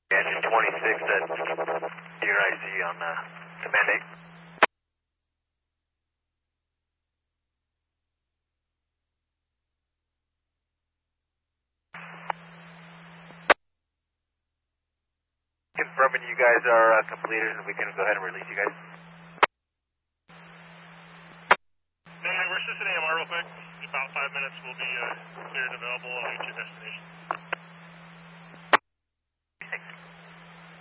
Engine 26 at Deer IC on Command 8. Confirming you guys are completed and we can go ahead and release you guys. We're assisting AMR real quick. In about 5 minutes we'll be cleared and available and reach your destination.